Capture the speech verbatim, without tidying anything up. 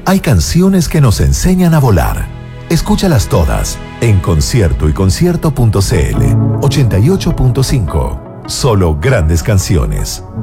Hay canciones que nos enseñan a volar. Escúchalas todas en concierto y concierto punto c l. ochenta y ocho punto cinco. Solo grandes canciones.